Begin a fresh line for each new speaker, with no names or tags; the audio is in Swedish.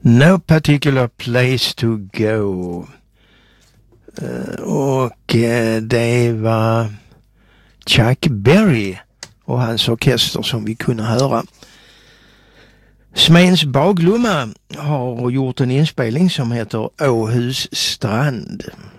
No particular place to go. Det var Chuck Berry och hans orkester som vi kunde höra. Smens Baglumma har gjort en inspelning som heter Åhus strand.